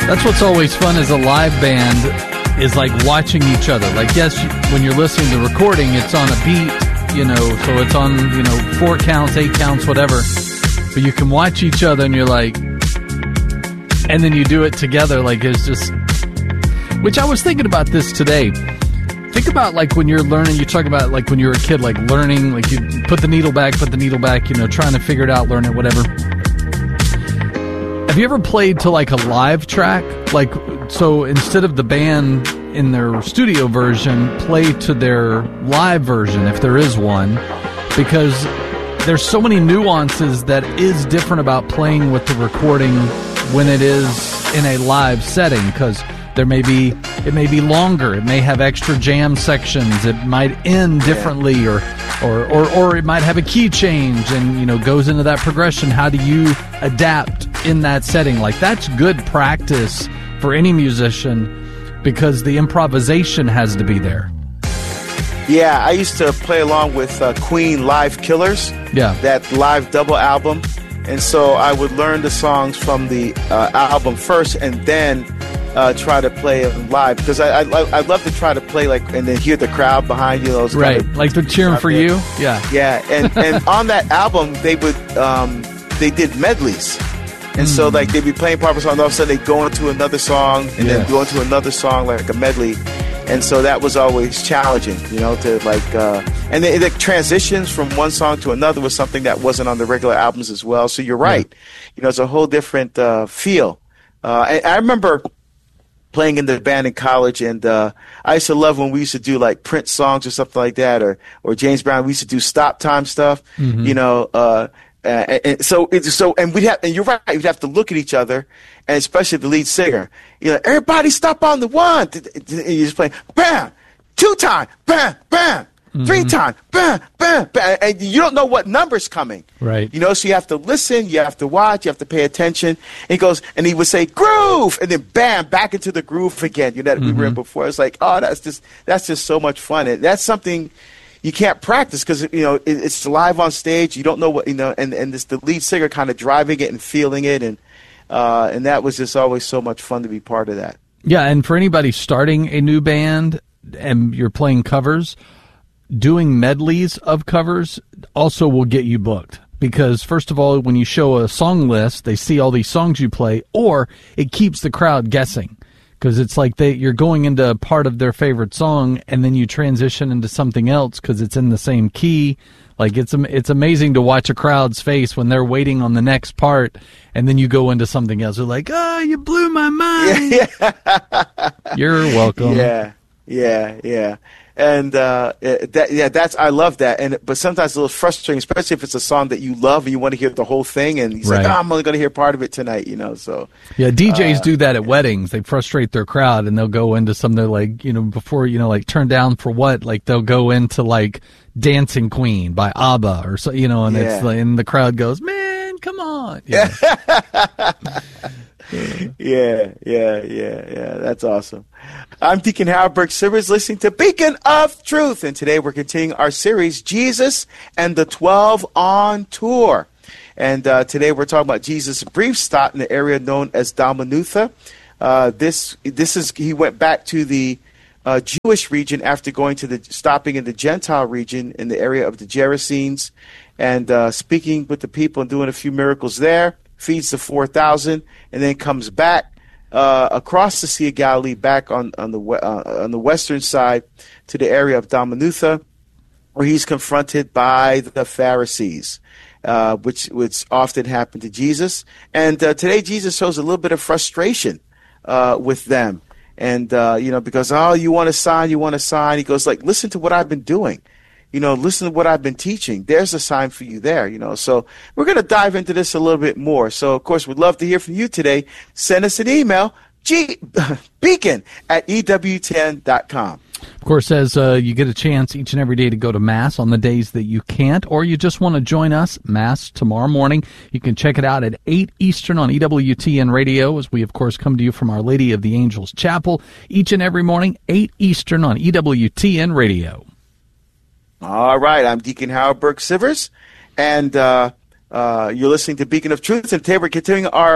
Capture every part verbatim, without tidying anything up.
That's what's always fun as a live band is like watching each other. Like, yes, when you're listening to the recording, it's on a beat, you know, so it's on, you know, four counts, eight counts, whatever. But you can watch each other and you're like, and then you do it together. Like, it's just, which I was thinking about this today. Think about, like, when you're learning, you talk about, like, when you're a kid, like, learning, like, you put the needle back, put the needle back, you know, trying to figure it out, learn it, whatever. Have you ever played to, like, a live track? Like, so instead of the band in their studio version, play to their live version, if there is one, because there's so many nuances that is different about playing with the recording when it is in a live setting, because there may be, it may be longer, it may have extra jam sections, it might end differently, or, or, or, or it might have a key change and, you know, goes into that progression. How do you adapt in that setting? Like, that's good practice for any musician because the improvisation has to be there. Yeah, I used to play along with uh, Queen Live Killers, yeah, that live double album, and so I would learn the songs from the uh, album first and then Uh, try to play it live, because I, I I love to try to play, like, and then hear the crowd behind you. Those right, kind of, like they're cheering for there. you. Yeah, yeah, and and on that album they would um, they did medleys, and mm. so like they'd be playing part of a song, and all of a sudden they go into another song, and yeah. then go into another song like a medley, and so that was always challenging, you know, to like uh, and the, the transitions from one song to another was something that wasn't on the regular albums as well. So you're right, yeah. you know, it's a whole different uh, feel. Uh, I, I remember playing in the band in college, and uh, I used to love when we used to do like Prince songs or something like that, or or James Brown. We used to do stop time stuff, mm-hmm. you know. Uh, and, and so it's so, and we'd have, and you're right, we'd have to look at each other, and especially the lead singer. You know, everybody stop on the one. And you just play bam, two time, bam, bam. Mm-hmm. Three times, bam, bam, bam, and you don't know what number's coming. Right. You know, so you have to listen, you have to watch, you have to pay attention. And he goes, and he would say, groove, and then bam, back into the groove again. You know, that mm-hmm. we were in before. It's like, oh, that's just that's just so much fun. And that's something you can't practice because, you know, it, it's live on stage. You don't know what, you know, and, and it's the lead singer kind of driving it and feeling it. And, uh, and that was just always so much fun to be part of that. Yeah, and for anybody starting a new band and you're playing covers, doing medleys of covers also will get you booked, because first of all, when you show a song list, they see all these songs you play, or it keeps the crowd guessing, because it's like they you're going into part of their favorite song and then you transition into something else because it's in the same key. Like, it's it's amazing to watch a crowd's face when they're waiting on the next part, and then you go into something else. They're like, oh, you blew my mind. Yeah. You're welcome. Yeah, yeah, yeah. And uh, that, yeah, that's I love that. And but sometimes it's a little frustrating, especially if it's a song that you love and you want to hear the whole thing. And he's right. like, oh, I'm only going to hear part of it tonight, you know. So yeah, D Js uh, do that at yeah. weddings. They frustrate their crowd, and they'll go into something like, you know, before, you know, like Turn Down for What? Like they'll go into like Dancing Queen by ABBA or so, you know, and yeah. it's like, and the crowd goes, man, come on. Yeah. yeah, yeah, yeah, yeah. That's awesome. I'm Deacon Howard Burke-Sivers, listening to Beacon of Truth, and today we're continuing our series, Jesus and the Twelve on Tour. And uh, today we're talking about Jesus' brief stop in the area known as Dalmanutha. Uh, this this is he went back to the uh, Jewish region after going to the stopping in the Gentile region in the area of the Gerasenes, and uh, speaking with the people and doing a few miracles there. Feeds the four thousand, and then comes back uh, across the Sea of Galilee, back on on the uh, on the western side to the area of Dalmanutha, where he's confronted by the Pharisees, uh, which which often happened to Jesus. And uh, today Jesus shows a little bit of frustration uh, with them, and uh, you know, because oh, you want a sign, you want a sign. He goes like, listen to what I've been doing. You know, listen to what I've been teaching. There's a sign for you there, you know. So we're going to dive into this a little bit more. So, of course, we'd love to hear from you today. Send us an email, G- beacon at E W ten dot com. Of course, as uh, you get a chance each and every day to go to Mass on the days that you can't, or you just want to join us, Mass tomorrow morning, you can check it out at eight Eastern on E W T N Radio, as we, of course, come to you from Our Lady of the Angels Chapel each and every morning, eight Eastern on E W T N Radio. All right, I'm Deacon Howard Burke-Sivers, and uh, uh, you're listening to Beacon of Truth, and today we're continuing our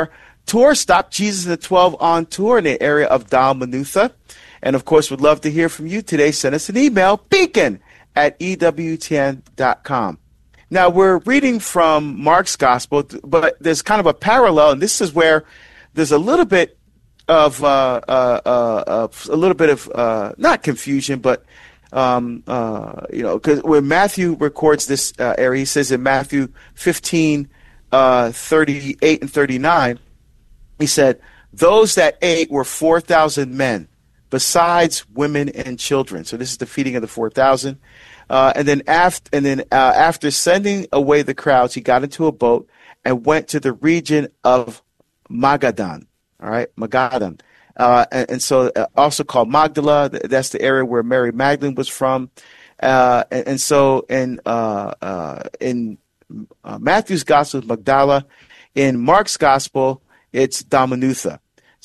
tour stop, Jesus and the twelve on tour in the area of Dalmanutha. And, of course, we'd love to hear from you today. Send us an email, beacon at E W T N dot com. Now, we're reading from Mark's Gospel, but there's kind of a parallel, and this is where there's a little bit of, uh, uh, uh, uh, a little bit of, uh, not confusion, but, um, uh, you know, because when Matthew records this uh, area, he says in Matthew fifteen, uh, thirty-eight and thirty-nine, he said, those that ate were four thousand men, besides women and children. So this is the feeding of the four thousand. Uh, and then after, and then uh, after sending away the crowds, he got into a boat and went to the region of Magadan. All right, Magadan, uh, and, and so uh, also called Magdala. That's the area where Mary Magdalene was from. Uh, and, and so in uh, uh, in uh, Matthew's Gospel, Magdala. In Mark's Gospel, it's Dalmanutha.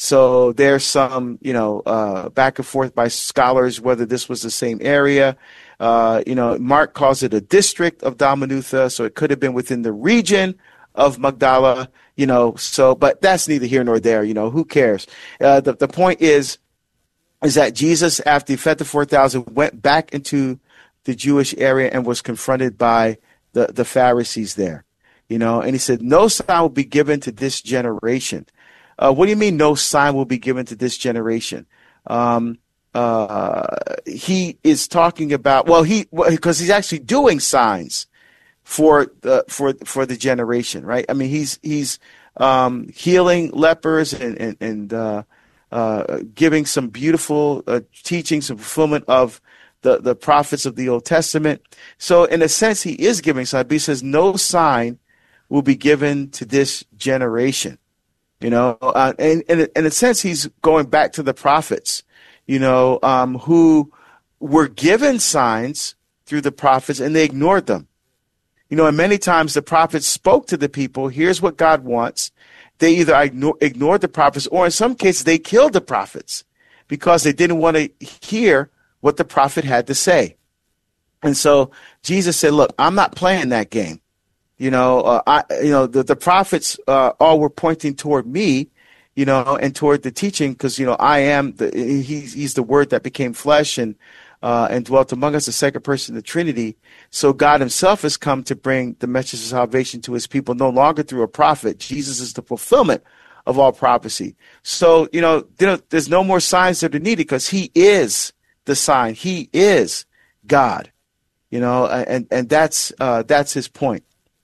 So there's some, you know, uh, back and forth by scholars whether this was the same area. Uh, you know, Mark calls it a district of Dalmanutha, so it could have been within the region of Magdala, you know, so, but that's neither here nor there, you know, who cares? Uh, the, the point is, is that Jesus, after he fed the four thousand, went back into the Jewish area and was confronted by the, the Pharisees there, you know, and he said, no sign will be given to this generation. Uh, what do you mean no sign will be given to this generation? Um, uh, he is talking about, well, he, because he's actually doing signs for the, for, for the generation, right? I mean, he's, he's, um, healing lepers and, and, and, uh, uh, giving some beautiful, uh, teachings, some fulfillment of the, the prophets of the Old Testament. So in a sense, he is giving signs, but he says no sign will be given to this generation. You know, uh, and, and in a sense, he's going back to the prophets, you know, um, who were given signs through the prophets and they ignored them. You know, and many times the prophets spoke to the people, here's what God wants. They either ignore, ignored the prophets, or in some cases they killed the prophets because they didn't want to hear what the prophet had to say. And so Jesus said, look, I'm not playing that game. You know, uh, I, you know, the, the prophets uh, all were pointing toward me, you know, and toward the teaching, because, you know, I am the, he's, he's the word that became flesh and, uh, and dwelt among us, the second person of the Trinity. So God himself has come to bring the message of salvation to his people, no longer through a prophet. Jesus is the fulfillment of all prophecy. So, you know, there's no more signs that are needed because he is the sign. He is God, you know, and, and that's, uh, that's his point.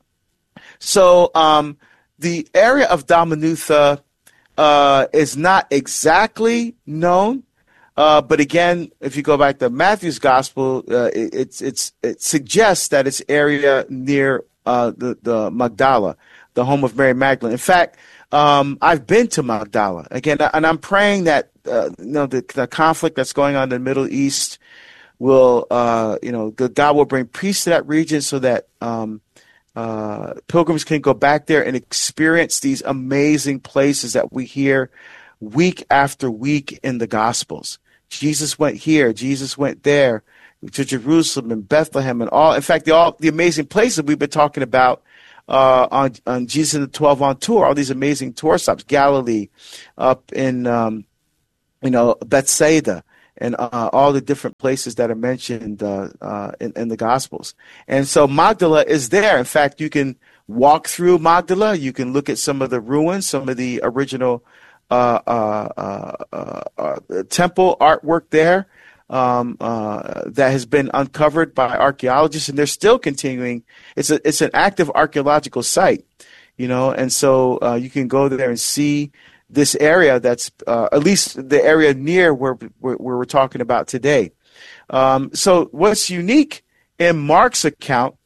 So um, the area of Dalmanutha uh, is not exactly known, uh, but again, if you go back to Matthew's Gospel, uh, it, it's it's it suggests that it's area near uh, the the Magdala, the home of Mary Magdalene. In fact, um, I've been to Magdala again, and I'm praying that uh, you know the, the conflict that's going on in the Middle East will uh, you know God will bring peace to that region so that. Um, Uh, pilgrims can go back there and experience these amazing places that we hear week after week in the Gospels. Jesus went here, Jesus went there, to Jerusalem and Bethlehem and all. In fact, the, all the amazing places we've been talking about uh, on, on Jesus and the twelve on tour, all these amazing tour stops, Galilee, up in, um, you know, Bethsaida, and uh, all the different places that are mentioned uh, uh, in, in the Gospels. And so Magdala is there. In fact, you can walk through Magdala. You can look at some of the ruins, some of the original uh, uh, uh, uh, temple artwork there um, uh, that has been uncovered by archaeologists, and they're still continuing. It's a, it's an active archaeological site, you know, and so uh, you can go there and see this area that's uh, at least the area near where, where, where we're talking about today. Um, so what's unique in Mark's account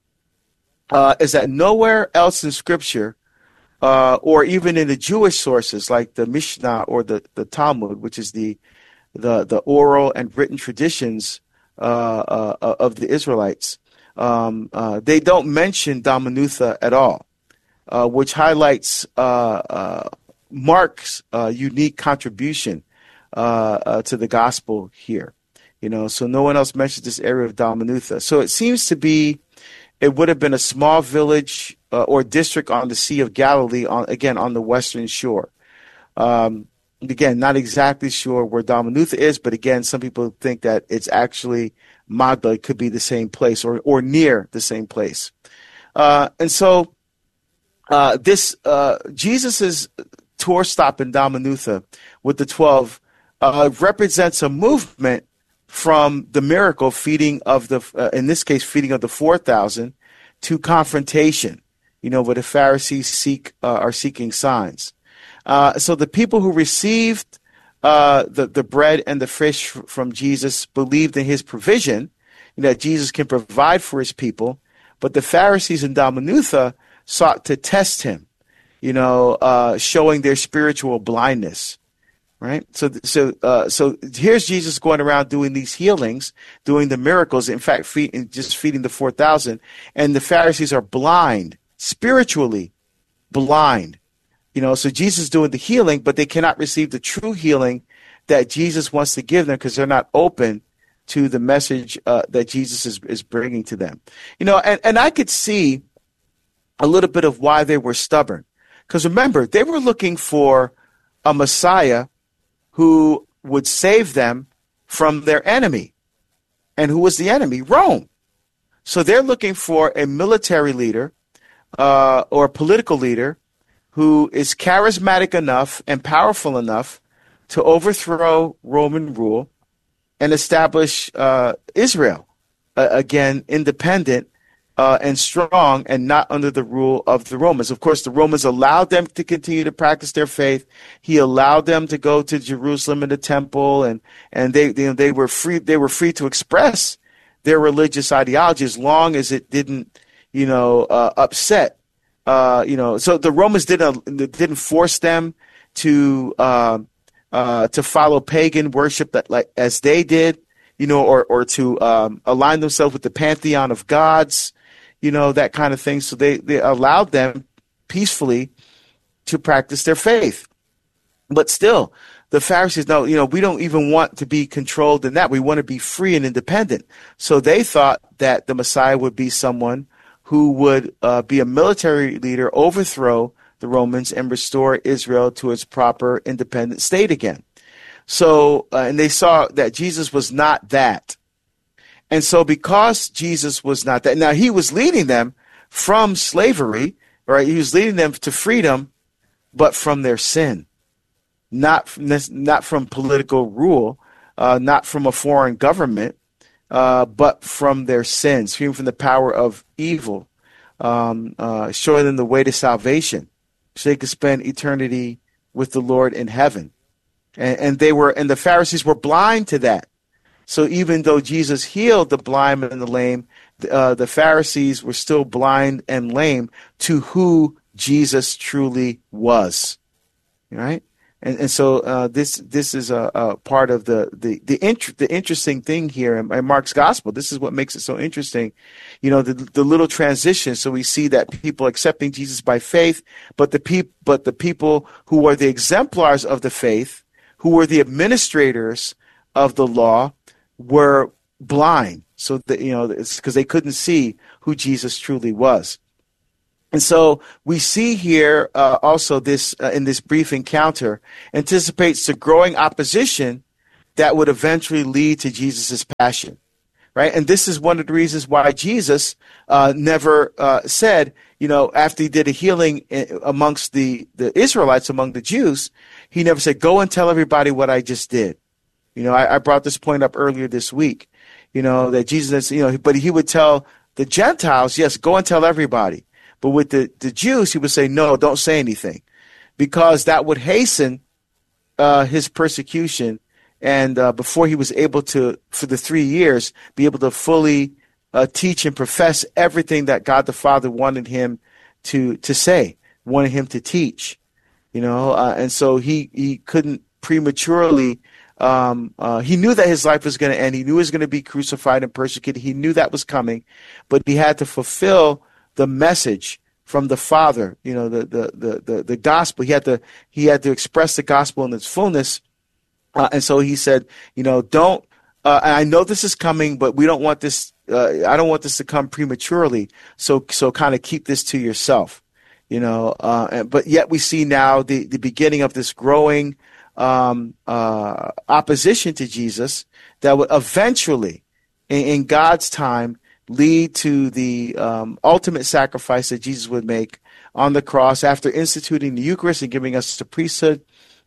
uh, is that nowhere else in Scripture uh, or even in the Jewish sources like the Mishnah or the, the Talmud, which is the, the, the oral and written traditions uh, uh, of the Israelites, um, uh, they don't mention Dalmanutha at all, uh, which highlights uh, uh, Mark's uh, unique contribution uh, uh, to the gospel here, you know. So no one else mentions this area of Dalmanutha. So it seems to be, it would have been a small village uh, or district on the Sea of Galilee, on again on the western shore. Um, again, not exactly sure where Dalmanutha is, but again, some people think that it's actually Magdala. It could be the same place or or near the same place. Uh, and so uh, this uh, Jesus's tour stop in Dalmanutha with the twelve uh, represents a movement from the miracle feeding of the, uh, in this case, feeding of the four thousand, to confrontation, you know, where the Pharisees seek uh, are seeking signs. Uh, so the people who received uh, the, the bread and the fish from Jesus believed in his provision, you know, that Jesus can provide for his people. But the Pharisees in Dalmanutha sought to test him, you know, uh, showing their spiritual blindness. Right. So, so, uh, so here's Jesus going around doing these healings, doing the miracles. In fact, feed, just feeding the four thousand, and the Pharisees are blind, spiritually blind. You know, so Jesus is doing the healing, but they cannot receive the true healing that Jesus wants to give them because they're not open to the message uh, that Jesus is is bringing to them. You know, and and I could see a little bit of why they were stubborn, because remember, they were looking for a Messiah who would save them from their enemy. And who was the enemy? Rome. So they're looking for a military leader uh, or a political leader who is charismatic enough and powerful enough to overthrow Roman rule and establish uh, Israel, uh, again, independent Uh, and strong and not under the rule of the Romans. Of course, the Romans allowed them to continue to practice their faith. He allowed them to go to Jerusalem and the temple, and and they you know, they were free. They were free to express their religious ideology as long as it didn't, you know, uh, upset. Uh, you know, so the Romans didn't didn't force them to uh, uh, to follow pagan worship that like as they did, you know, or or to um, align themselves with the pantheon of gods. You know, that kind of thing. So they, they allowed them peacefully to practice their faith. But still, the Pharisees, no, you know, we don't even want to be controlled in that. We want to be free and independent. So they thought that the Messiah would be someone who would uh, be a military leader, overthrow the Romans, and restore Israel to its proper independent state again. So, uh, and they saw that Jesus was not that. And so because Jesus was not that, now he was leading them from slavery, right? He was leading them to freedom, but from their sin, not from, this, not from political rule, uh, not from a foreign government, uh, but from their sins, freedom from the power of evil, um, uh, showing them the way to salvation so they could spend eternity with the Lord in heaven. And, and they were, and the Pharisees were blind to that. So even though Jesus healed the blind and the lame, uh, the Pharisees were still blind and lame to who Jesus truly was, right? And and so uh, this this is a, a part of the the the, int- the interesting thing here in, in Mark's gospel. This is what makes it so interesting, you know, the the little transition. So we see that people accepting Jesus by faith, but the peop- but the people who are the exemplars of the faith, who were the administrators of the law, were blind, so that, you know, it's because they couldn't see who Jesus truly was. And so we see here uh, also this uh, in this brief encounter anticipates the growing opposition that would eventually lead to Jesus's passion, right? And this is one of the reasons why Jesus uh, never uh, said, you know, after he did a healing amongst the the Israelites, among the Jews, he never said, "Go and tell everybody what I just did." You know, I, I brought this point up earlier this week, you know, that Jesus, you know, but he would tell the Gentiles, yes, go and tell everybody. But with the, the Jews, he would say, no, don't say anything, because that would hasten uh, his persecution. And uh, before he was able to, for the three years, be able to fully uh, teach and profess everything that God the Father wanted him to to say, wanted him to teach, you know, uh, and so he, he couldn't prematurely. Um, uh, he knew that his life was going to end. He knew he was going to be crucified and persecuted. He knew that was coming, but he had to fulfill the message from the Father. You know, the the the the, the gospel. He had to he had to express the gospel in its fullness, uh, and so he said, you know, don't uh, and I know this is coming, but we don't want this. Uh, I don't want this to come prematurely. So, so kind of keep this to yourself, you know. Uh, but yet we see now the, the beginning of this growing um, uh, opposition to Jesus that would eventually, in, in God's time, lead to the um, ultimate sacrifice that Jesus would make on the cross after instituting the Eucharist and giving us the priesthood.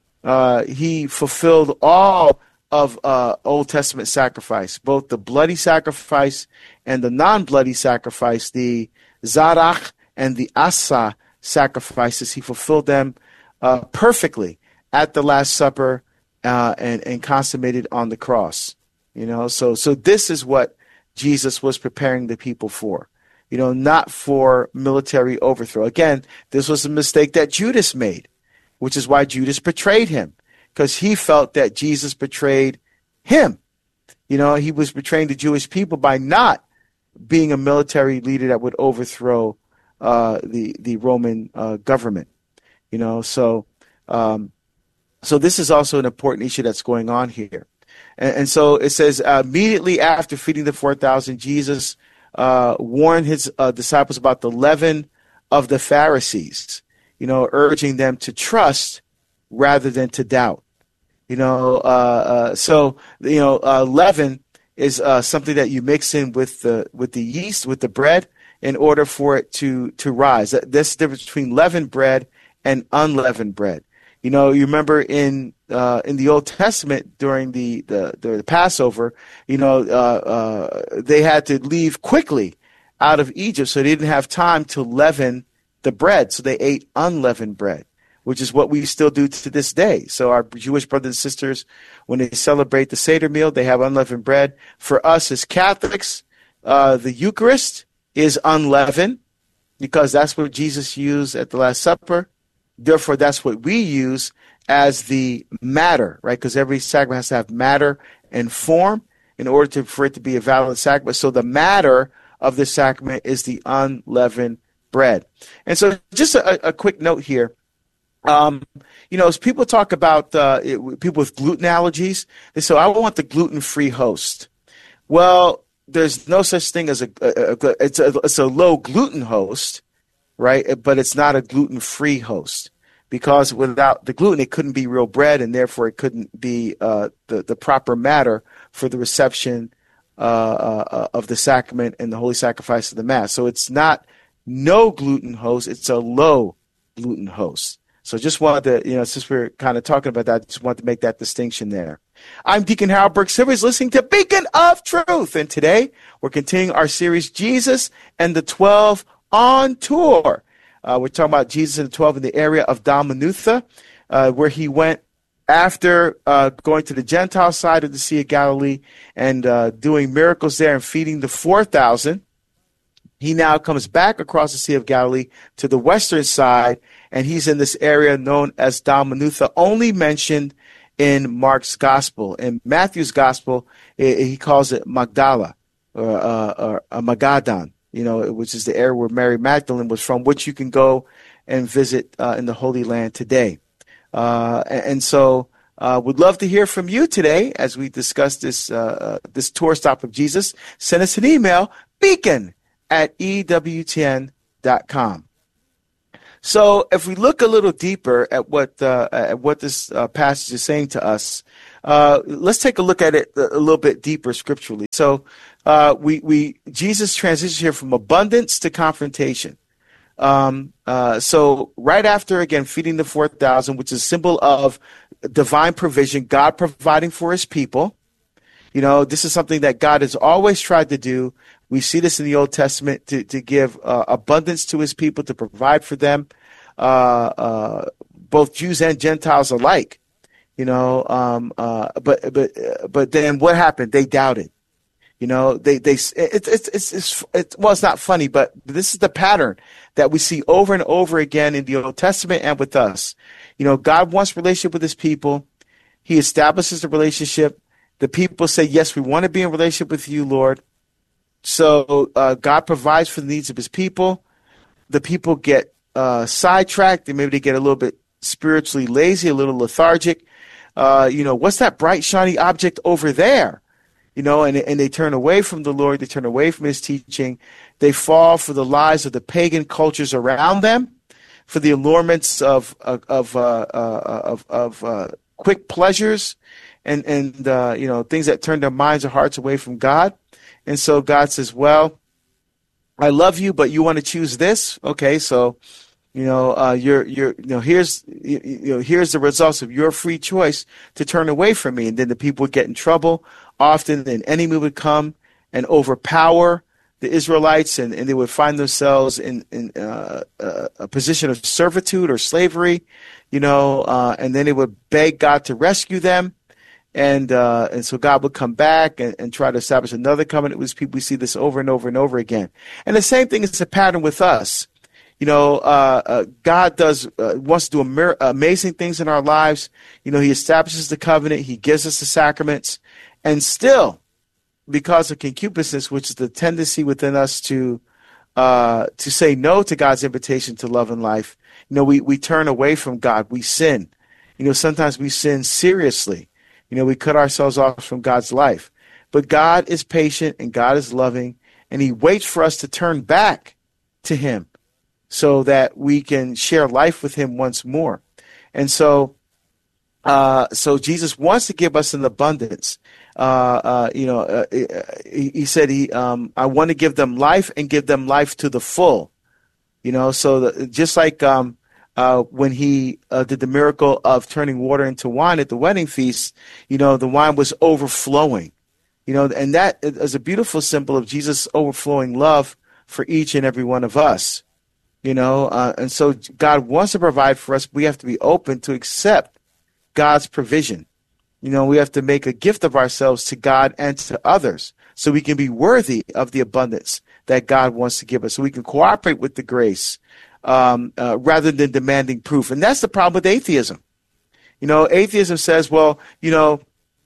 Uh, he fulfilled all of uh, Old Testament sacrifice, both the bloody sacrifice and the non-bloody sacrifice, the Zarach and the Asa sacrifices. He fulfilled them uh, perfectly at the Last Supper uh, and, and consummated on the cross. You know, so so this is what Jesus was preparing the people for, you know, not for military overthrow. Again, this was a mistake that Judas made, which is why Judas betrayed him, because he felt that Jesus betrayed him. You know, he was betraying the Jewish people by not being a military leader that would overthrow uh, the the Roman uh, government. You know, so um, so this is also an important issue that's going on here. And, and so it says, uh, immediately after feeding the four thousand, Jesus uh, warned his uh, disciples about the leaven of the Pharisees, you know, urging them to trust rather than to doubt. You know, uh, uh, so, you know, uh, leaven is uh, something that you mix in with the with the yeast, with the bread, in order for it to, to rise. That's the difference between leavened bread and unleavened bread. You know, you remember in uh, in the Old Testament during the, the, the Passover, you know, uh, uh, they had to leave quickly out of Egypt, so they didn't have time to leaven the bread, so they ate unleavened bread, which is what we still do to this day. So our Jewish brothers and sisters, when they celebrate the Seder meal, they have unleavened bread. For us as Catholics, uh, the Eucharist is unleavened because that's what Jesus used at the Last Supper. Therefore, that's what we use as the matter, right? Because every sacrament has to have matter and form in order to, for it to be a valid sacrament. So the matter of the sacrament is the unleavened bread. And so just a, a quick note here. Um, you know, as people talk about uh, it, people with gluten allergies, they say, I want the gluten-free host. Well, there's no such thing as a, a, a, it's a it's a low gluten host, right? But it's not a gluten-free host, because without the gluten, it couldn't be real bread, and therefore it couldn't be uh, the, the proper matter for the reception uh, uh, of the sacrament and the holy sacrifice of the Mass. So it's not no gluten host, it's a low gluten host. So just wanted to, you know, since we're kind of talking about that, just wanted to make that distinction there. I'm Deacon Harold Burke Silvers, listening to Beacon of Truth. And today we're continuing our series, Jesus and the Twelve on Tour. Uh, we're talking about Jesus and the Twelve in the area of Dalmanutha, uh, where he went after uh, going to the Gentile side of the Sea of Galilee and uh, doing miracles there and feeding the four thousand. He now comes back across the Sea of Galilee to the western side, and he's in this area known as Dalmanutha, only mentioned in Mark's Gospel. In Matthew's Gospel, he calls it Magdala, or, uh, or uh, Magadan, you know, which is the area where Mary Magdalene was from, which you can go and visit uh, in the Holy Land today. Uh, and so uh, we'd love to hear from you today as we discuss this, uh, this tour stop of Jesus. Send us an email, beacon at E W T N dot com. So if we look a little deeper at what uh, at what this uh, passage is saying to us, uh, let's take a look at it a little bit deeper scripturally. So uh, we we Jesus transitions here from abundance to confrontation. Um, uh, so right after, again, feeding the four thousand, which is a symbol of divine provision, God providing for his people. You know, this is something that God has always tried to do. We see this in the Old Testament, to, to give uh, abundance to his people, to provide for them, uh, uh, both Jews and Gentiles alike. You know, um, uh, but but but then what happened? They doubted. You know, they they it's it's it's, it's it's well, it's not funny, but this is the pattern that we see over and over again in the Old Testament and with us. You know, God wants relationship with his people. He establishes the relationship. The people say, yes, we want to be in relationship with you, Lord. So uh, God provides for the needs of his people. The people get uh, sidetracked. They maybe they get a little bit spiritually lazy, a little lethargic. Uh, you know, what's that bright, shiny object over there? you know, and, and they turn away from the Lord, they turn away from his teaching. They fall for the lies of the pagan cultures around them, for the allurements of of of uh, uh, of, of uh, quick pleasures, and and uh, you know, things that turn their minds or hearts away from God. And so God says, "Well, I love you, but you want to choose this? Okay, so you know, uh, you're you're you know, here's you, you know, here's the results of your free choice to turn away from me." And then the people would get in trouble. Often, an enemy would come and overpower the Israelites, and, and they would find themselves in, in uh, uh, a position of servitude or slavery, you know, uh, and then they would beg God to rescue them. And uh, and so God would come back and, and try to establish another covenant with his people. We see this over and over and over again. And the same thing is a pattern with us. You know, uh, uh, God does uh, wants to do amir- amazing things in our lives. You know, he establishes the covenant. He gives us the sacraments. And still, because of concupiscence, which is the tendency within us to uh, to say no to God's invitation to love and life, you know, we, we turn away from God. We sin. You know, sometimes we sin seriously. You know, we cut ourselves off from God's life. But God is patient and God is loving, and he waits for us to turn back to him so that we can share life with him once more. And so, uh, so Jesus wants to give us an abundance. Uh, uh, you know, uh, he, he said, he, um, I want to give them life and give them life to the full. You know, so the, just like um, uh, when he uh, did the miracle of turning water into wine at the wedding feast, you know, the wine was overflowing. You know, and that is a beautiful symbol of Jesus' overflowing love for each and every one of us. You know, uh, and so God wants to provide for us. We have to be open to accept God's provision. You know, we have to make a gift of ourselves to God and to others so we can be worthy of the abundance that God wants to give us, so we can cooperate with the grace um, uh, rather than demanding proof. And that's the problem with atheism. You know, atheism says, well, you know,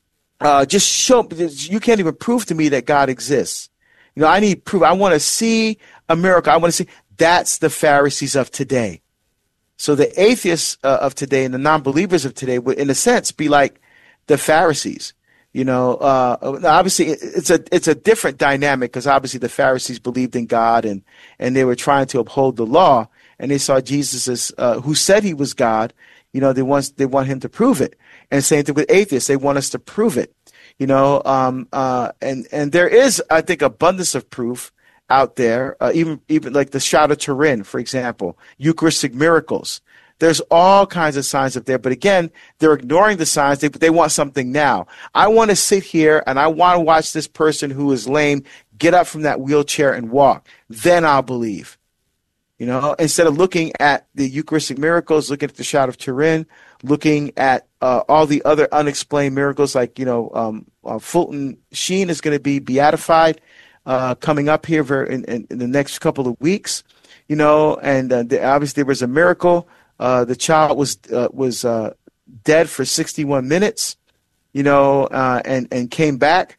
uh, just show, you can't even prove to me that God exists. You know, I need proof. I want to see a miracle. I want to see. That's the Pharisees of today. So the atheists uh, of today and the non-believers of today would, in a sense, be like the Pharisees. You know, uh, obviously it's a it's a different dynamic, because obviously the Pharisees believed in God and and they were trying to uphold the law, and they saw Jesus as uh, who said he was God. You know, they want they want him to prove it. And same thing with atheists; they want us to prove it. You know, um, uh, and and there is, I think, abundance of proof out there, uh, even even like the Shroud of Turin, for example, Eucharistic miracles. There's all kinds of signs up there, but again, they're ignoring the signs. They they want something now. I want to sit here and I want to watch this person who is lame get up from that wheelchair and walk. Then I'll believe. You know, instead of looking at the Eucharistic miracles, looking at the Shroud of Turin, looking at uh, all the other unexplained miracles, like, you know, um, uh, Fulton Sheen is going to be beatified uh, coming up here very, in, in, in the next couple of weeks. You know, and uh, the, obviously there was a miracle. Uh, the child was uh, was uh, dead for sixty-one minutes, you know, uh, and and came back,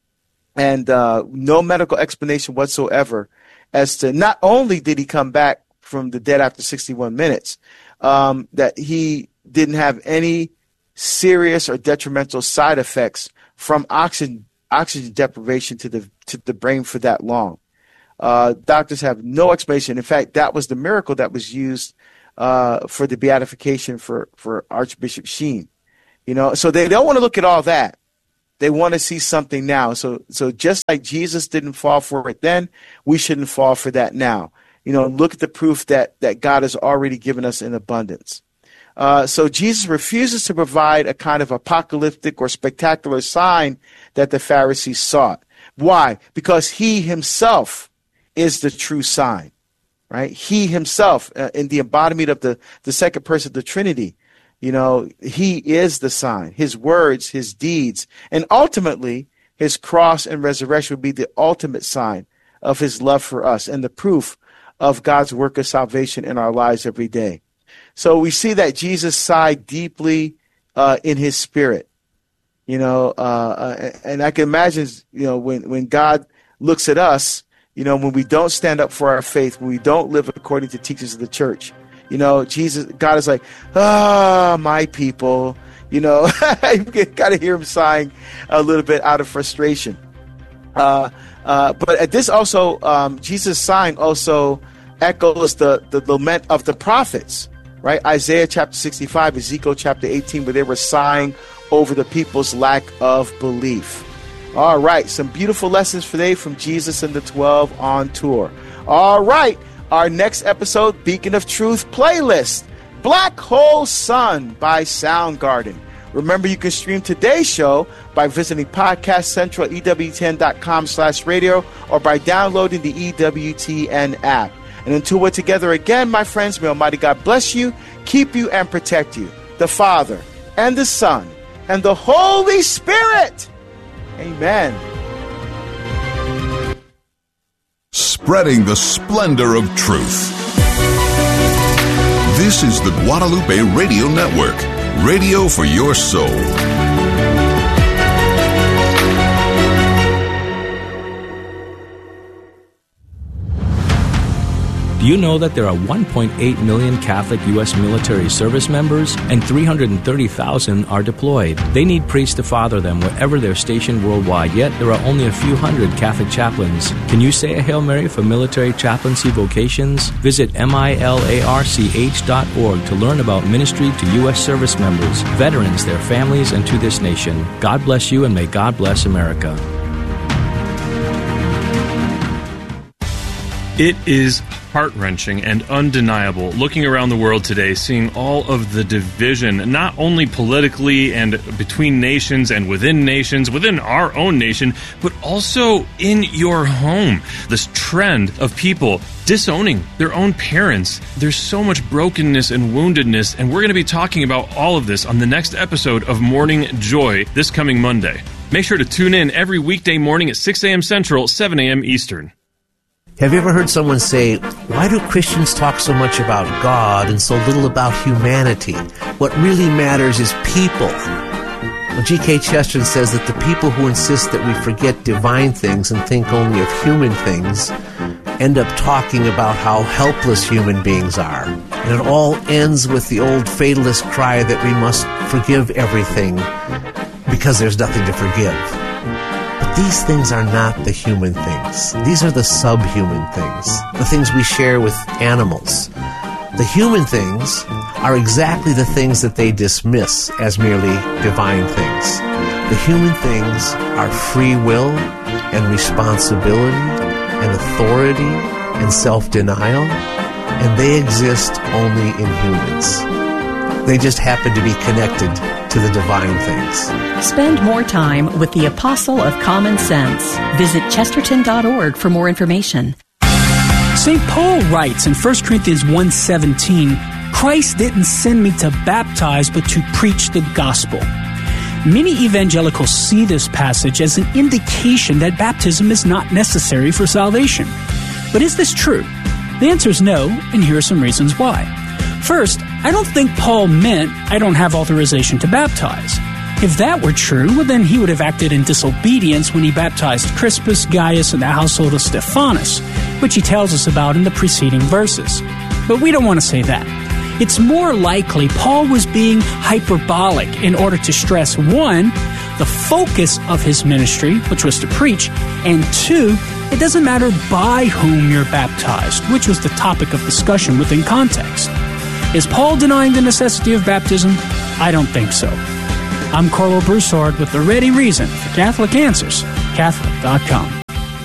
and uh, no medical explanation whatsoever as to not only did he come back from the dead after sixty-one minutes, um, that he didn't have any serious or detrimental side effects from oxygen oxygen deprivation to the to the brain for that long. Uh, doctors have no explanation. In fact, that was the miracle that was used uh, for the beatification for, for Archbishop Sheen. You know, so they don't want to look at all that. They want to see something now. So, so just like Jesus didn't fall for it then, we shouldn't fall for that now. You know, look at the proof that, that God has already given us in abundance. Uh, so Jesus refuses to provide a kind of apocalyptic or spectacular sign that the Pharisees sought. Why? Because he himself is the true sign, right? He himself, uh, in the embodiment of the, the second person of the Trinity, you know, he is the sign. His words, his deeds, and ultimately his cross and resurrection would be the ultimate sign of his love for us and the proof of God's work of salvation in our lives every day. So we see that Jesus sighed deeply uh, in his spirit, you know, uh, and I can imagine, you know, when, when God looks at us, you know, when we don't stand up for our faith, when we don't live according to teachings of the church, you know, Jesus, God is like, ah, oh, my people, you know, you got to hear him sighing a little bit out of frustration. Uh, uh, but this also, um, Jesus' sighing also echoes the, the lament of the prophets, right? Isaiah chapter sixty-five, Ezekiel chapter eighteen, where they were sighing over the people's lack of belief. All right, some beautiful lessons today from Jesus and the twelve on tour. All right, our next episode, Beacon of Truth playlist, Black Hole Sun by Soundgarden. Remember, you can stream today's show by visiting Podcast Central at E W T N dot com slash radio or by downloading the E W T N app. And until we're together again, my friends, may Almighty God bless you, keep you, and protect you. The Father, and the Son, and the Holy Spirit. Amen. Spreading the splendor of truth. This is the Guadalupe Radio Network. Radio for your soul. Do you know that there are one point eight million Catholic U S military service members and three hundred thirty thousand are deployed? They need priests to father them wherever they're stationed worldwide, yet there are only a few hundred Catholic chaplains. Can you say a Hail Mary for military chaplaincy vocations? Visit milarch dot org to learn about ministry to U S service members, veterans, their families, and to this nation. God bless you, and may God bless America. It is heart-wrenching and undeniable looking around the world today, seeing all of the division, not only politically and between nations and within nations, within our own nation, but also in your home. This trend of people disowning their own parents. There's so much brokenness and woundedness, and we're going to be talking about all of this on the next episode of Morning Joy this coming Monday. Make sure to tune in every weekday morning at six a.m. Central, seven a.m. Eastern. Have you ever heard someone say, why do Christians talk so much about God and so little about humanity? What really matters is people. Well, G K Chesterton says that the people who insist that we forget divine things and think only of human things end up talking about how helpless human beings are. And it all ends with the old fatalist cry that we must forgive everything because there's nothing to forgive. But these things are not the human things. These are the subhuman things, the things we share with animals. The human things are exactly the things that they dismiss as merely divine things. The human things are free will and responsibility and authority and self-denial, and they exist only in humans. They just happen to be connected to the divine things. Spend more time with the Apostle of Common Sense. Visit Chesterton dot org for more information. Saint Paul writes in First Corinthians one seventeen, Christ didn't send me to baptize, but to preach the gospel. Many evangelicals see this passage as an indication that baptism is not necessary for salvation. But is this true? The answer is no, and here are some reasons why. First, I don't think Paul meant I don't have authorization to baptize. If that were true, well, then he would have acted in disobedience when he baptized Crispus, Gaius, and the household of Stephanus, which he tells us about in the preceding verses. But we don't want to say that. It's more likely Paul was being hyperbolic in order to stress, one, the focus of his ministry, which was to preach, and two, it doesn't matter by whom you're baptized, which was the topic of discussion within context. Is Paul denying the necessity of baptism? I don't think so. I'm Carlo Broussard with the ready reason for Catholic Answers, Catholic dot com.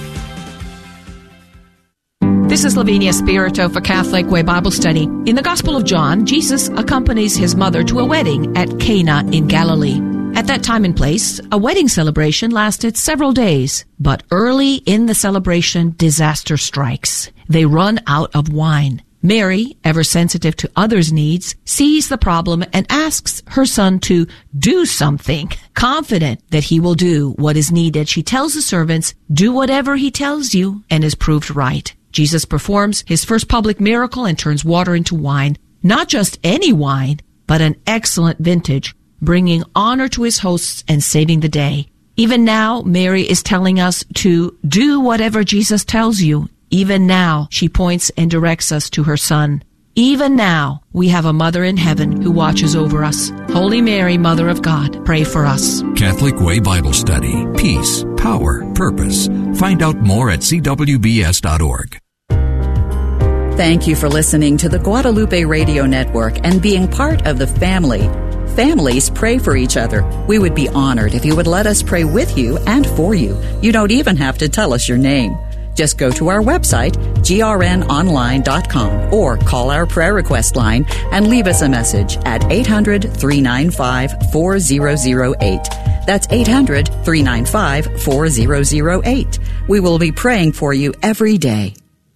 This is Lavinia Spirito for Catholic Way Bible Study. In the Gospel of John, Jesus accompanies his mother to a wedding at Cana in Galilee. At that time and place, a wedding celebration lasted several days. But early in the celebration, disaster strikes. They run out of wine. Mary, ever sensitive to others' needs, sees the problem and asks her son to do something. Confident that he will do what is needed, she tells the servants, do whatever he tells you, and is proved right. Jesus performs his first public miracle and turns water into wine. Not just any wine, but an excellent vintage, bringing honor to his hosts and saving the day. Even now, Mary is telling us to do whatever Jesus tells you. Even now, she points and directs us to her Son. Even now, we have a Mother in heaven who watches over us. Holy Mary, Mother of God, pray for us. Catholic Way Bible Study. Peace, power, purpose. Find out more at c w b s dot org. Thank you for listening to the Guadalupe Radio Network and being part of the family. Families pray for each other. We would be honored if you would let us pray with you and for you. You don't even have to tell us your name. Just go to our website, g r n online dot com, or call our prayer request line and leave us a message at eight hundred, three nine five, four zero zero eight. That's eight hundred, three nine five, four zero zero eight. We will be praying for you every day.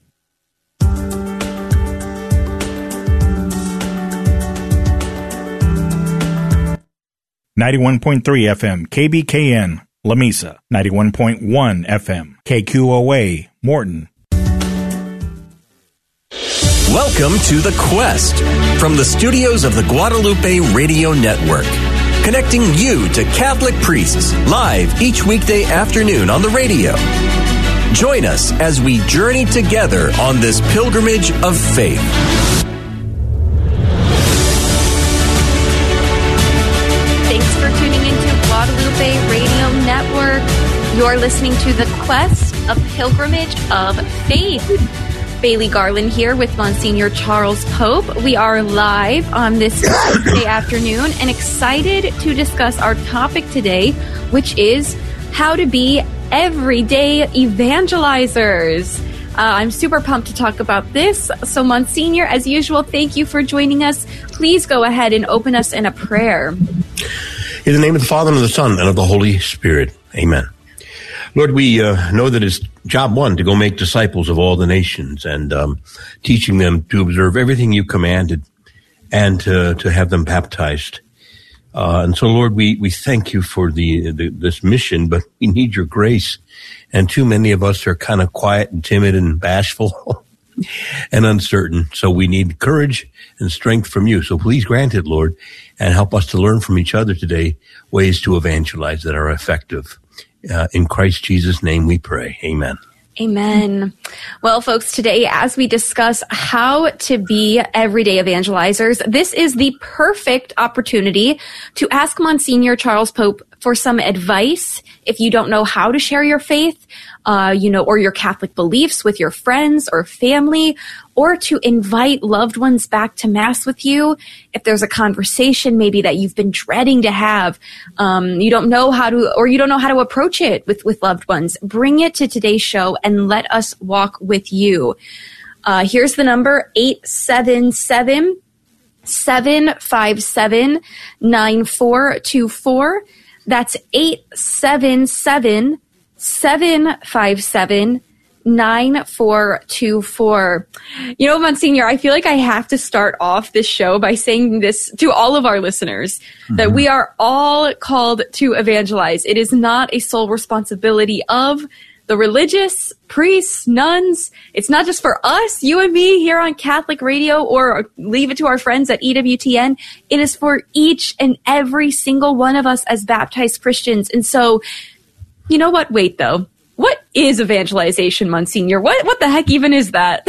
ninety-one point three F M, K B K N, La Mesa. ninety-one point one F M, K Q O A, Morton. Welcome to The Quest from the studios of the Guadalupe Radio Network. Connecting you to Catholic priests live each weekday afternoon on the radio. Join us as we journey together on this pilgrimage of faith. Thanks for tuning into Guadalupe Radio Network. You're listening to The Quest, a pilgrimage of faith. Bailey Garland here with Monsignor Charles Pope. We are live on this Tuesday afternoon and excited to discuss our topic today, which is how to be everyday evangelizers. Uh, I'm super pumped to talk about this. So, Monsignor, as usual, thank you for joining us. Please go ahead and open us in a prayer. In the name of the Father, and of the Son, and of the Holy Spirit. Amen. Lord, we uh, know that it's job one to go make disciples of all the nations and um, teaching them to observe everything you commanded and to, to have them baptized. Uh, and so, Lord, we, we thank you for the, the this mission, but we need your grace. And too many of us are kind of quiet and timid and bashful and uncertain. So we need courage and strength from you. So please grant it, Lord, and help us to learn from each other today ways to evangelize that are effective. Uh, in Christ Jesus' name we pray. Amen. Amen. Well, folks, today as we discuss how to be everyday evangelizers, this is the perfect opportunity to ask Monsignor Charles Pope for some advice if you don't know how to share your faith, uh, you know, or your Catholic beliefs with your friends or family, or to invite loved ones back to Mass with you. If there's a conversation maybe that you've been dreading to have, um, you don't know how to, or you don't know how to approach it with, with loved ones, bring it to today's show and let us walk with you. Uh, here's the number, eight seven seven, seven five seven, nine four two four. That's eight seven seven, seven five seven, nine four two four. You know, Monsignor, I feel like I have to start off this show by saying this to all of our listeners, mm-hmm. that we are all called to evangelize. It is not a sole responsibility of the religious, priests, nuns. It's not just for us, you and me here on Catholic Radio, or leave it to our friends at E W T N. It is for each and every single one of us as baptized Christians. And so, you know what? Wait, though. What is evangelization, Monsignor? What what the heck even is that?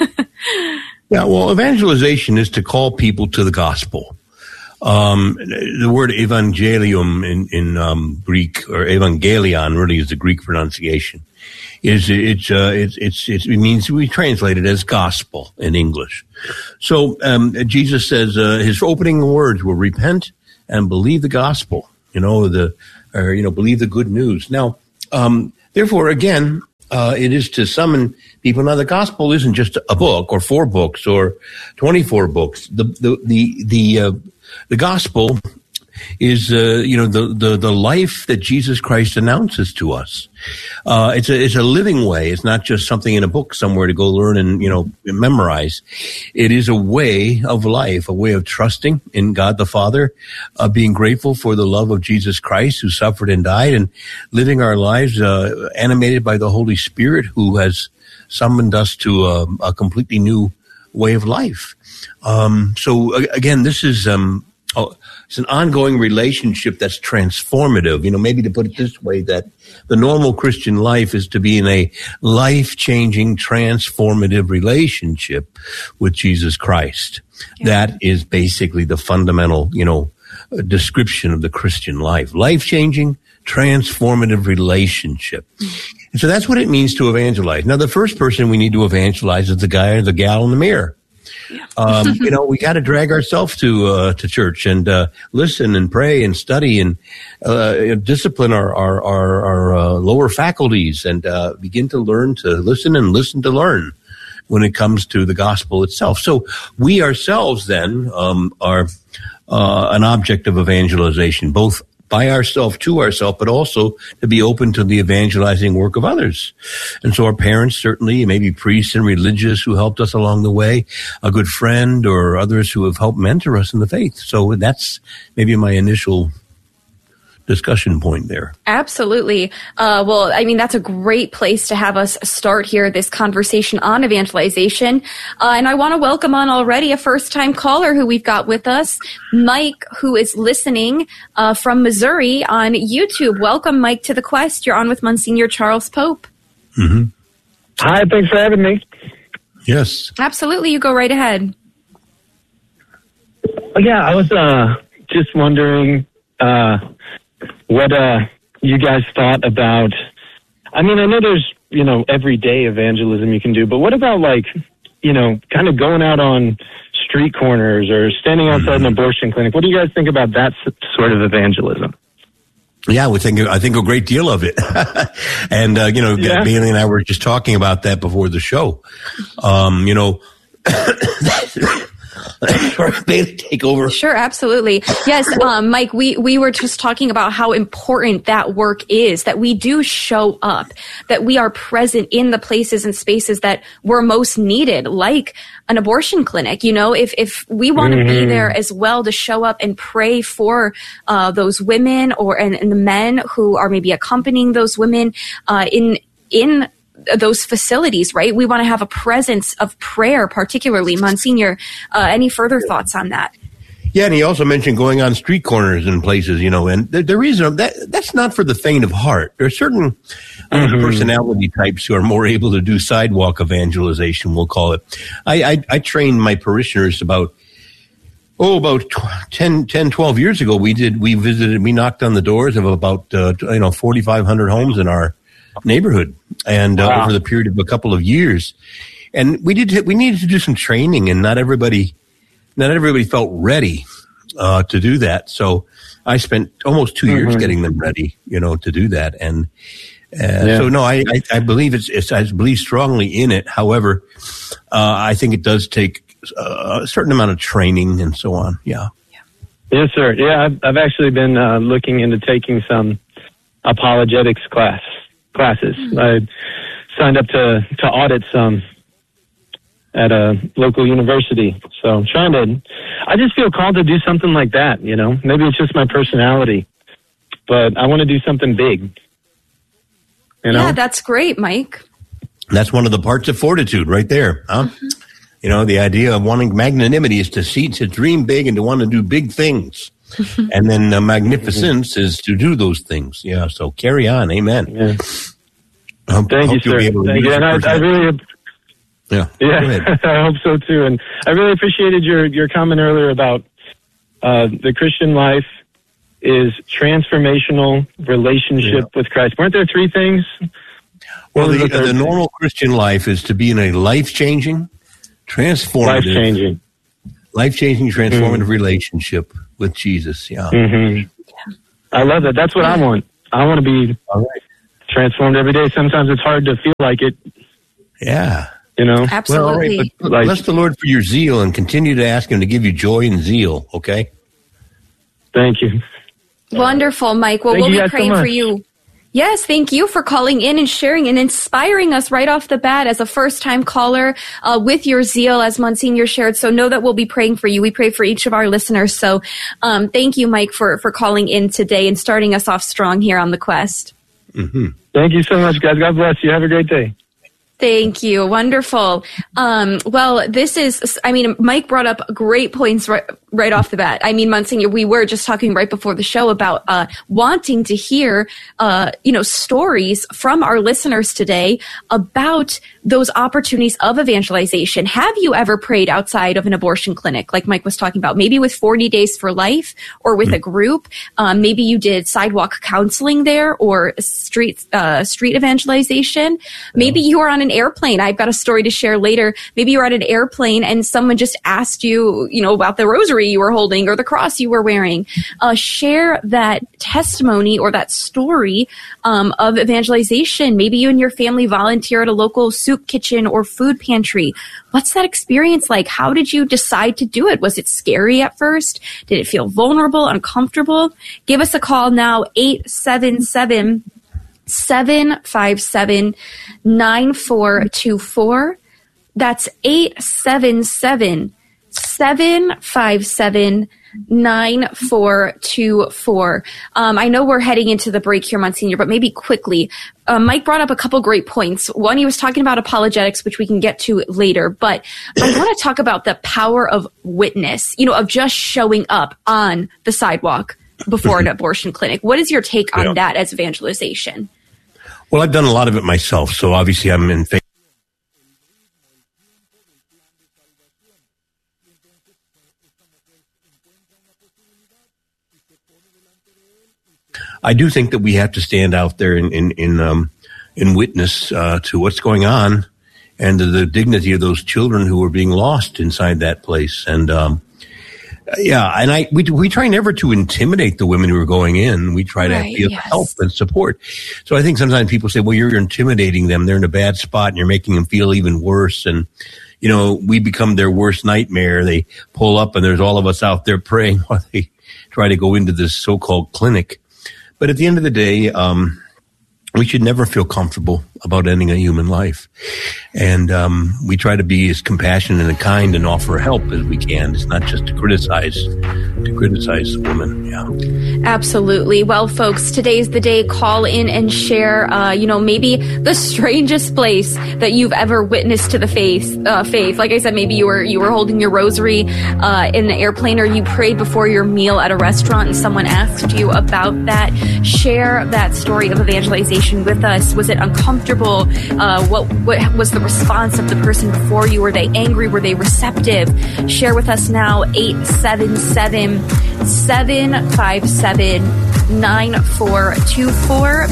Yeah, well, evangelization is to call people to the gospel. Um, the word evangelium in, in um, Greek, or evangelion really is the Greek pronunciation. Is it's uh, it's it's it means we translate it as gospel in English. So um, Jesus says uh, his opening words were repent and believe the gospel. You know the or you know believe the good news. Now, um, therefore, again, uh, it is to summon people. Now, the gospel isn't just a book or four books or twenty-four books. The the the the uh, The gospel is, uh, you know, the, the, the life that Jesus Christ announces to us. Uh, it's a, it's a living way. It's not just something in a book somewhere to go learn and, you know, memorize. It is a way of life, a way of trusting in God the Father, uh, being grateful for the love of Jesus Christ who suffered and died, and living our lives, uh, animated by the Holy Spirit who has summoned us to a, a completely new way of life. Um, so again, this is, um, oh, it's an ongoing relationship that's transformative. You know, maybe to put it this way, that the normal Christian life is to be in a life-changing, transformative relationship with Jesus Christ. Yeah. That is basically the fundamental, you know, description of the Christian life. Life-changing, transformative relationship. And so that's what it means to evangelize. Now, the first person we need to evangelize is the guy or the gal in the mirror. Um, you know, we got to drag ourselves to uh, to church and uh, listen and pray and study and uh, discipline our our, our, our uh, lower faculties and uh, begin to learn to listen and listen to learn when it comes to the gospel itself. So we ourselves then um, are uh, an object of evangelization, both by ourselves, to ourselves, but also to be open to the evangelizing work of others. And so our parents, certainly, maybe priests and religious who helped us along the way, a good friend or others who have helped mentor us in the faith. So that's maybe my initial discussion point there. Absolutely. Uh, well, I mean, that's a great place to have us start here, this conversation on evangelization. Uh, and I want to welcome on already a first-time caller who we've got with us, Mike, who is listening uh, from Missouri on YouTube. Welcome, Mike, to The Quest. You're on with Monsignor Charles Pope. Mm-hmm. Hi, thanks for having me. Yes. Absolutely. You go right ahead. Yeah, I was uh, just wondering uh, what uh, you guys thought about, I mean, I know there's, you know, everyday evangelism you can do, but what about, like, you know, kind of going out on street corners or standing outside an abortion clinic? What do you guys think about that sort of evangelism? Yeah, we think I think a great deal of it, and uh, you know, yeah. Bailey and I were just talking about that before the show. Um, you know, Bailey, take over. Sure, absolutely. Yes, um, Mike, we, we were just talking about how important that work is, that we do show up, that we are present in the places and spaces that we're most needed, like an abortion clinic. You know, if, if we want to mm-hmm. be there as well to show up and pray for uh, those women or and, and the men who are maybe accompanying those women uh, in in those facilities, right? We want to have a presence of prayer, particularly. Monsignor, uh, any further thoughts on that? Yeah, and he also mentioned going on street corners and places, you know, and the, the reason that that's not for the faint of heart. There are certain mm-hmm. uh, personality types who are more able to do sidewalk evangelization, we'll call it. I, I, I trained my parishioners about, oh, about ten, ten, twelve years ago. We did, we visited, we knocked on the doors of about, uh, you know, forty-five hundred homes in our neighborhood, and uh, wow. over the period of a couple of years, and we did we needed to do some training, and not everybody not everybody felt ready uh, to do that. So I spent almost two mm-hmm. years getting them ready, you know, to do that. And uh, yeah. so no, I, I, I believe it's, it's I believe strongly in it. However, uh, I think it does take uh, a certain amount of training and so on. Yeah. Yes, sir. Yeah, I've, I've actually been uh, looking into taking some apologetics class. classes. I signed up to, to audit some at a local university. So I'm trying to, I just feel called to do something like that, you know. Maybe it's just my personality, but I want to do something big. You know? Yeah, that's great, Mike. That's one of the parts of fortitude right there, huh? Mm-hmm. You know, the idea of wanting magnanimity is to see, to dream big and to want to do big things. And then uh, magnificence is to do those things. Yeah, so carry on. Amen. Yeah. Hope, Thank hope you, sir. Thank you. And I, I really, yeah, yeah, I hope so too. And I really appreciated your your comment earlier about uh, the Christian life is transformational relationship yeah. with Christ. Weren't there three things? Well, the, the, the normal Christian life is to be in a life-changing, transformative, life-changing, life-changing, transformative mm-hmm. relationship with Jesus. Yeah. Mm-hmm. I love that. That's what I want. I want to be all right. transformed every day. Sometimes it's hard to feel like it. Yeah. You know? Absolutely. Well, all right, but bless the Lord for your zeal and continue to ask Him to give you joy and zeal, okay? Thank you. Wonderful, Mike. Well, Thank we'll be praying so for you. Yes, thank you for calling in and sharing and inspiring us right off the bat as a first-time caller uh, with your zeal, as Monsignor shared. So know that we'll be praying for you. We pray for each of our listeners. So um, thank you, Mike, for, for calling in today and starting us off strong here on The Quest. Mm-hmm. Thank you so much, guys. God bless you. Have a great day. Thank you. Wonderful. Um, well, this is, I mean, Mike brought up great points right, right off the bat. I mean, Monsignor, we were just talking right before the show about uh, wanting to hear, uh, you know, stories from our listeners today about those opportunities of evangelization. Have you ever prayed outside of an abortion clinic, like Mike was talking about, maybe with forty Days for Life or with mm-hmm. a group? Um, maybe you did sidewalk counseling there or street, uh, street evangelization. Maybe you were on an airplane. I've got a story to share later. Maybe you were on an airplane and someone just asked you, you know, about the rosary you were holding or the cross you were wearing. Uh, share that testimony or that story um, of evangelization. Maybe you and your family volunteer at a local soup kitchen or food pantry. What's that experience like? How did you decide to do it? Was it scary at first? Did it feel vulnerable, uncomfortable? Give us a call now, eight seven seven, seven five seven, nine four two four. That's eight seven seven, seven five seven, nine four two four. Um, I know we're heading into the break here, Monsignor, but maybe quickly. Uh, Mike brought up a couple great points. One, he was talking about apologetics, which we can get to later, but I want to talk about the power of witness, you know, of just showing up on the sidewalk before an abortion clinic. What is your take on yeah. that as evangelization? Well, I've done a lot of it myself, so obviously I'm in favor. I do think that we have to stand out there in in in, um, in witness uh, to what's going on and to the dignity of those children who are being lost inside that place. And um, yeah, and I we we try never to intimidate the women who are going in. We try to right, be of yes. help and support. So I think sometimes people say, "Well, you're intimidating them. They're in a bad spot, and you're making them feel even worse." And you know, we become their worst nightmare. They pull up, and there's all of us out there praying while they try to go into this so-called clinic. But at the end of the day, um, we should never feel comfortable about ending a human life. And um, we try to be as compassionate and kind and offer help as we can. It's not just to criticize, to criticize the woman. Yeah. Absolutely. Well, folks, today's the day. Call in and share, uh, you know, maybe the strangest place that you've ever witnessed to the faith. Uh, faith. Like I said, maybe you were you were holding your rosary uh, in the airplane, or you prayed before your meal at a restaurant and someone asked you about that. Share that story of evangelization with us. Was it uncomfortable? Uh, what what was the response of the person before you? Were they angry? Were they receptive? Share with us now, eight seven seven, seven five seven, nine four two four.